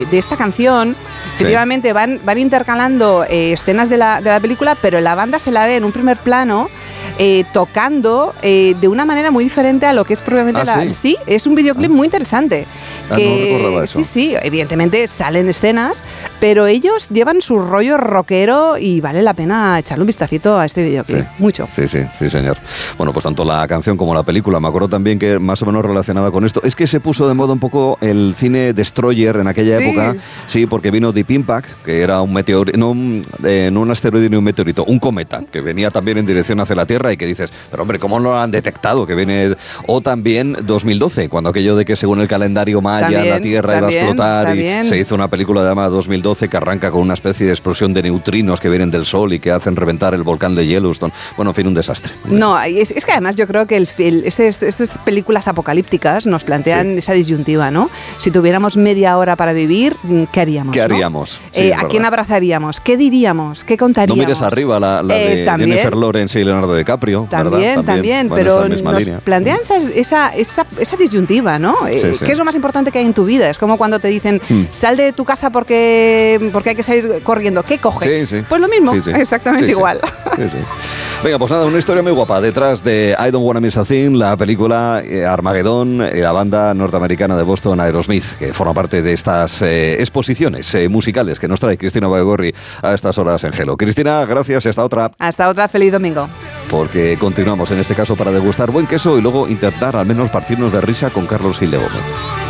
de esta canción. Sí. Efectivamente van intercalando escenas de la película, pero la banda se la ve en un primer plano tocando de una manera muy diferente a lo que es propiamente Sí, es un videoclip muy interesante. No recordaba eso. Sí, evidentemente salen escenas, pero ellos llevan su rollo rockero y vale la pena echarle un vistacito a este videoclip. Sí. Mucho. Sí, señor. Bueno, pues tanto la canción como la película, me acuerdo también que más o menos relacionada con esto, es que se puso de moda un poco el cine Destroyer en aquella época, sí, porque vino Deep Impact, que era un meteorito, no un asteroide ni un meteorito, un cometa, que venía también en dirección hacia la Tierra y que dices, pero hombre, ¿cómo no lo han detectado? Que viene... O también 2012, cuando aquello de que según el calendario maya la Tierra iba a explotar y se hizo una película llamada 2012 que arranca con una especie de explosión de neutrinos que vienen del Sol y que hacen reventar el volcán de Yellowstone. Bueno, en fin, un desastre. No, es que además yo creo que estas películas apocalípticas nos plantean esa disyuntiva, ¿no? Si tuviéramos media hora para vivir, ¿qué haríamos? ¿Qué haríamos? ¿No? Sí, ¿A quién abrazaríamos? ¿Qué diríamos? ¿Qué contaríamos? No mires arriba la de Jennifer Lawrence y Leonardo DiCaprio, También, bueno, pero nos línea. Plantean esa disyuntiva, ¿no? ¿Qué es lo más importante que hay en tu vida? Es como cuando te dicen, sal de tu casa porque hay que salir corriendo. ¿Qué coges? Pues lo mismo, exactamente igual. Sí. Venga, pues nada, una historia muy guapa. Detrás de I Don't Wanna Miss a Thing, la película Armageddon, la banda norteamericana de Boston, Aerosmith, que forma parte de estas exposiciones musicales que nos trae Cristina Baigorri a estas horas en Hello. Cristina, gracias y hasta otra. Hasta otra, feliz domingo. Porque continuamos en este caso para degustar buen queso y luego intentar al menos partirnos de risa con Carlos Gil de Gómez.